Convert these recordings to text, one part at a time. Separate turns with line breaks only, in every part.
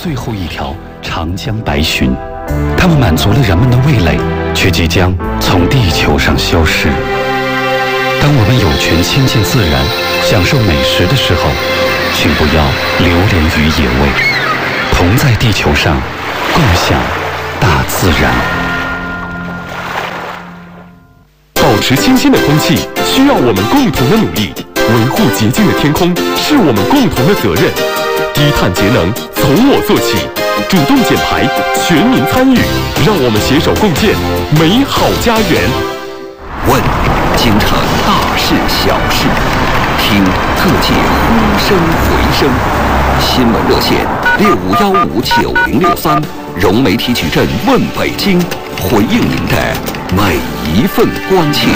最后一条长江白鲟，它们满足了人们的味蕾，却即将从地球上消失。当我们有权亲近自然，享受美食的时候，请不要流连于野味，同在地球上，共享大自然。
保持清新的空气需要我们共同的努力，维护洁净的天空是我们共同的责任。低碳节能从我做起，主动减排，全民参与，让我们携手共建美好家园。
问京城大事小事，听各界呼声回声。新闻热线65159063，融媒体矩阵问北京，回应您的每一份关切。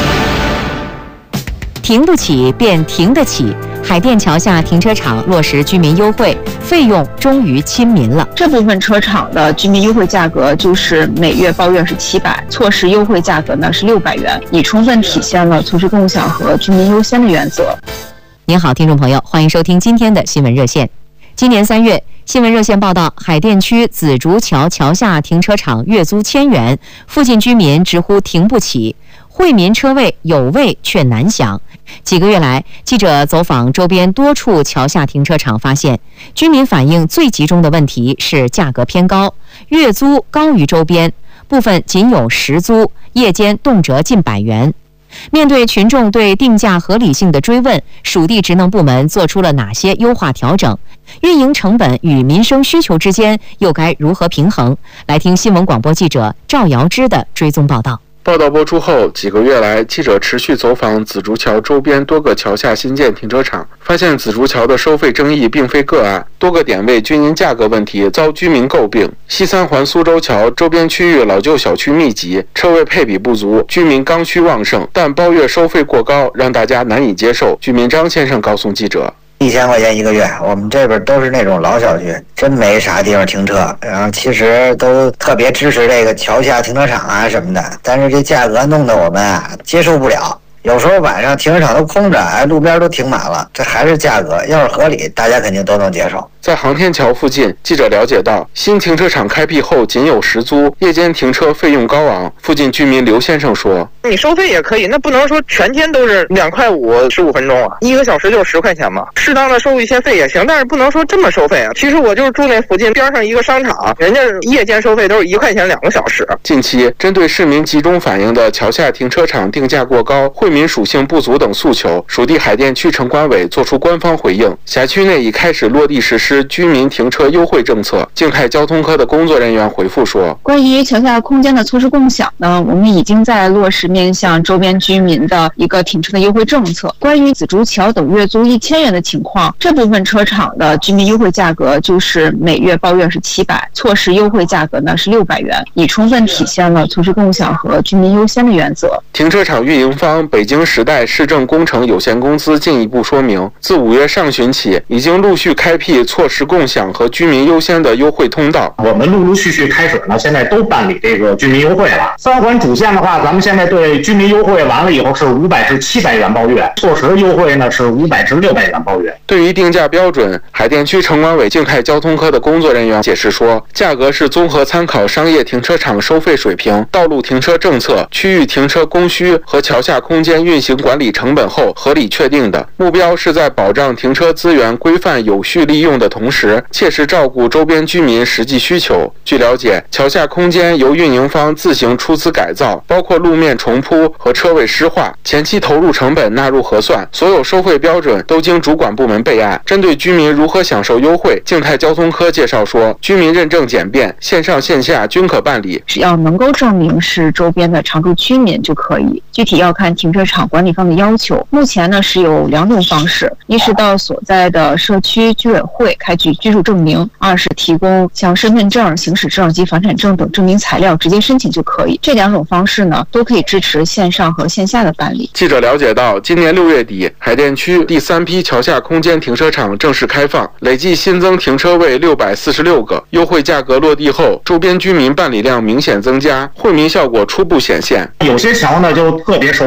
停不起便停得起，海淀桥下停车场落实居民优惠，费用终于亲民了。
这部分车场的居民优惠价格就是每月包月是700，措施优惠价格呢是600元，已充分体现了措施共享和居民优先的原则。
您好，听众朋友，欢迎收听今天的新闻热线。今年3月，新闻热线报道，海淀区紫竹桥桥下停车场月租1000元，附近居民直呼停不起，惠民车位有位却难享。几个月来，记者走访周边多处桥下停车场，发现居民反映最集中的问题是价格偏高，月租高于周边，部分仅有实租，夜间动辄近100元。面对群众对定价合理性的追问，属地职能部门做出了哪些优化调整？运营成本与民生需求之间又该如何平衡？来听新闻广播记者赵瑶芝的追踪报道。
报道播出后，几个月来，记者持续走访紫竹桥周边多个桥下新建停车场，发现紫竹桥的收费争议并非个案，多个点位均因价格问题遭居民诟病。西三环苏州桥周边区域老旧小区密集，车位配比不足，居民刚需旺盛，但包月收费过高，让大家难以接受。居民张先生告诉记者
，1000块钱1个月，我们这边都是那种老小区，真没啥地方停车。然后其实都特别支持这个桥下停车场啊什么的，但是这价格弄得我们啊接受不了。有时候晚上停车场都空着，路边都停满了，这还是价格，要是合理，大家肯定都能接受。
在航天桥附近，记者了解到，新停车场开辟后仅有实租，夜间停车费用高昂。附近居民刘先生说：“
你收费也可以，那不能说全天都是2.5块15分钟啊，1个小时就10块钱嘛，适当的收一些费也行，但是不能说这么收费啊。其实我就是住那附近边上一个商场，人家夜间收费都是1块钱2个小时。”
近期，针对市民集中反映的桥下停车场定价过高、惠民属性不足等诉求，属地海淀区城管委作出官方回应，辖区内已开始落地实施居民停车优惠政策。静态交通科的工作人员回复说，
关于桥下空间的措施共享呢，我们已经在落实面向周边居民的一个停车的优惠政策。关于紫竹桥等月租1000元的情况，这部分车场的居民优惠价格就是每月包月是700，措施优惠价格呢是600元，已充分体现了措施共享和居民优先的原则。
停车场运营方北京时代市政工程有限公司进一步说明，自5月上旬起，已经陆续开辟措施共享和居民优先的优惠通道。
我们陆续开始呢，现在都办理这个居民优惠了。3环主线的话，咱们现在对居民优惠完了以后是500至700元包月，措施优惠呢是500至600元包月。
对于定价标准，海淀区城管委静态交通科的工作人员解释说，价格是综合参考商业停车场收费水平、道路停车政策、区域停车供需和桥下空间运行管理成本后合理确定的，目标是在保障停车资源规范有序利用的同时，切实照顾周边居民实际需求。据了解，桥下空间由运营方自行出资改造，包括路面重铺和车位湿化，前期投入成本纳入核算，所有收费标准都经主管部门备案。针对居民如何享受优惠，静态交通科介绍说，居民认证简便，线上线下均可办理，
只要能够证明是周边的常住居民就可以，具体要看停车场管理方的要求。目前呢是有2种方式，一是到所在的社区居委会开具居住证明，二是提供像身份证、行驶证及房产证等证明材料直接申请就可以。这2种方式呢都可以支持线上和线下的办理。
记者了解到，今年6月底，海淀区第3批桥下空间停车场正式开放，累计新增停车位646个，优惠价格落地后，周边居民办理量明显增加，惠民效果初步显现。
有些桥呢就特别受欢迎，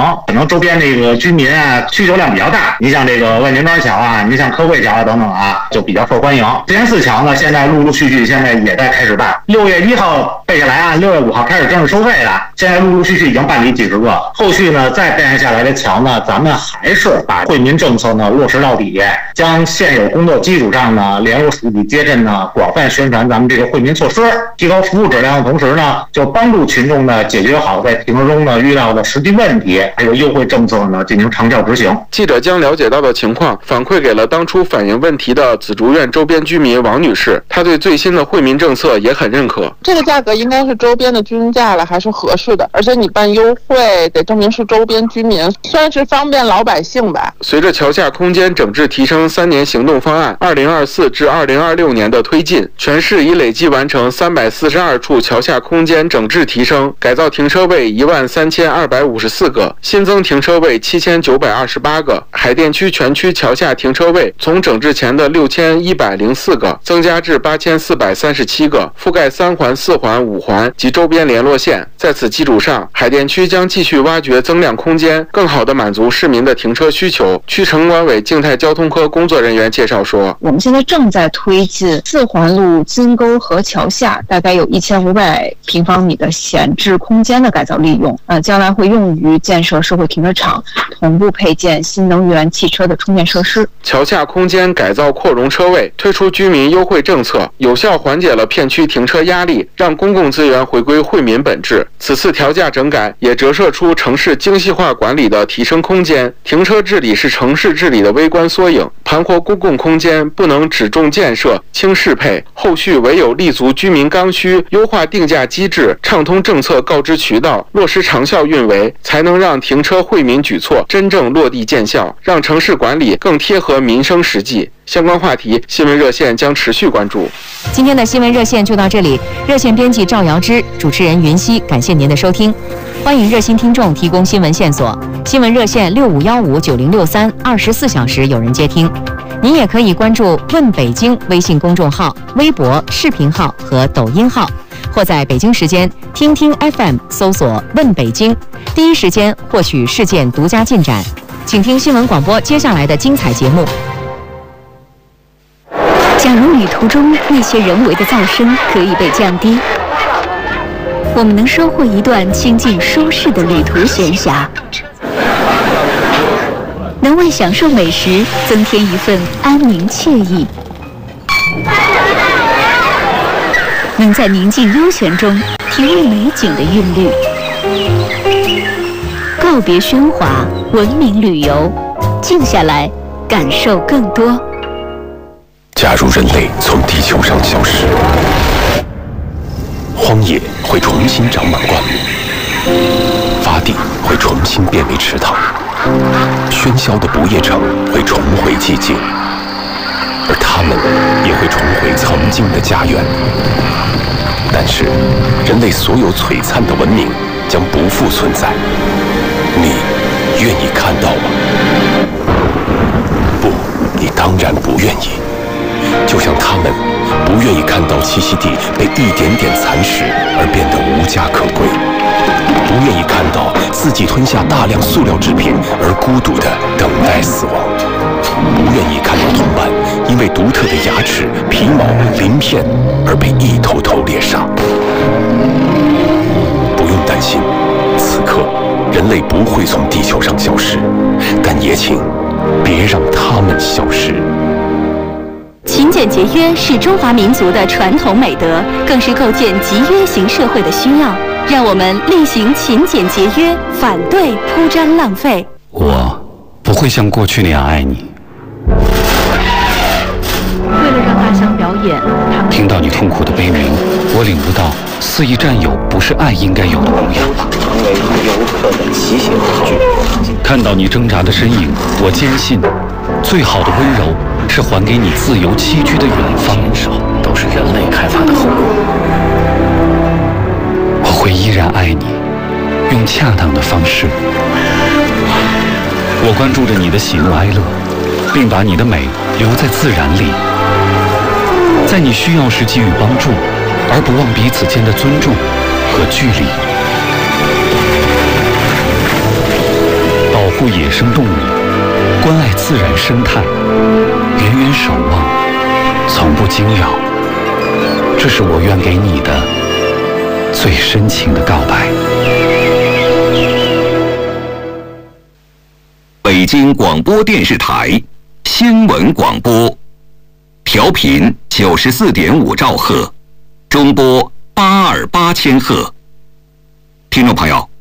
可能周边这个居民啊需求量比较大。你像这个万年庄桥啊，你像科汇桥啊等等啊，就比较受欢迎。石岩寺桥呢，现在陆陆续续现在也在开始办。6月1号备下来啊，6月5号开始正式收费的，现在陆陆续续已经办理几十个。后续呢，再备案下来的桥呢，咱们还是把惠民政策呢落实到底，将现有工作基础上呢，联络实体街镇呢，广泛宣传咱们这个惠民措施，提高服务质量的同时呢，就帮助群众呢解决好在停车中呢遇到的实际问题，还有优惠政策呢进行长效执行。
记者将了解到的情况反馈给了当初反映问题的紫竹院周边居民王女士，她对最新的惠民政策也很认可。
这个价格应该是周边的均价了，还是合适的，而且你办优惠得证明是周边居民，算是方便老百姓吧。
随着桥下空间整治提升3年行动方案2024至2026年的推进，全市已累计完成342处桥下空间整治提升，改造停车位13254个，新增停车位7928个。海淀区全区桥下停车位从整治前的6104个增加至8437个，覆盖3环、4环、5环及周边联络线。在此基础上，海淀区将继续挖掘增量空间，更好地满足市民的停车需求。区城管委静态交通科工作人员介绍说，
我们现在正在推进4环路金沟河桥下大概有1500平方米的闲置空间的改造利用，将来会用于建设社会停车场，同步配建新能源汽车的充电设施。
桥下空间改造扩容车位，推出居民优惠政策，有效缓解了片区停车压力，让公共资源回归惠民本质。此次调价整改也折射出城市精细化管理的提升空间。停车治理是城市治理的微观缩影，盘活公共空间不能只重建设轻适配，后续唯有立足居民刚需，优化定价机制，畅通政策告知渠道，落实长效运维，才能让停车惠民举措真正落地见效，让城市管理更贴合民生实际。相关话题，新闻热线将持续关注。
今天的新闻热线就到这里，热线编辑赵瑶芝，主持人云熙，感谢您的收听。欢迎热心听众提供新闻线索，新闻热线65159063，24小时有人接听。您也可以关注“问北京”微信公众号、微博、视频号和抖音号，或在北京时间听听 FM 搜索“问北京”，第一时间获取事件独家进展。请听新闻广播接下来的精彩节目。
假如旅途中那些人为的噪声可以被降低，我们能收获一段清静舒适的旅途闲暇，能为享受美食增添一份安宁惬意，能在宁静悠闲中体味美景的韵律，告别喧哗，文明旅游，静下来感受更多。
假如人类从地球上消失，荒野会重新长满灌木，洼地会重新变为池塘，喧嚣的不夜城会重回寂静，而他们也会重回曾经的家园。但是，人类所有璀璨的文明将不复存在，你愿意看到吗？不，你当然不愿意。就像他们不愿意看到栖息地被一点点蚕食而变得无家可归，不愿意看到自己吞下大量塑料制品而孤独地等待死亡，不愿意看到同伴因为独特的牙齿、皮毛、鳞片而被一头头猎杀。不用担心，此刻人类不会从地球上消失，但也请别让他们消失。
勤俭节约是中华民族的传统美德，更是构建集约型社会的需要。让我们厉行勤俭节约，反对铺张浪费。
我不会像过去那样爱你。
为了让大象表演，
听到你痛苦的悲鸣，我领悟到肆意占有不是爱应该有的模样。
成为游客的骑行工具。
看到你挣扎的身影，我坚信，最好的温柔是还给你自由栖居的远方。
都是人类开发的后果。
我会依然爱你，用恰当的方式。我关注着你的喜怒哀乐，并把你的美留在自然里，在你需要时给予帮助，而不忘彼此间的尊重和距离。 护野生动物，关爱自然生态，远远守望，从不惊扰。这是我愿给你的最深情的告白。
北京广播电视台新闻广播，调频94.5兆赫，中波828千赫。听众朋友，